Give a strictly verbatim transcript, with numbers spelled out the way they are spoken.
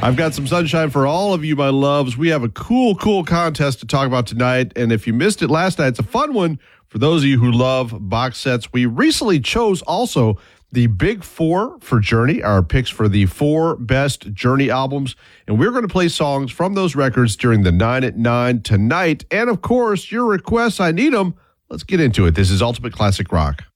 I've got some sunshine for all of you, my loves. We have a cool, cool contest to talk about tonight. And if you missed it last night, it's a fun one for those of you who love box sets. We recently chose also the Big Four for Journey, our picks for the four best Journey albums. And we're going to play songs from those records during the nine at nine tonight. And, of course, your requests, I need them. Let's get into it. This is Ultimate Classic Rock.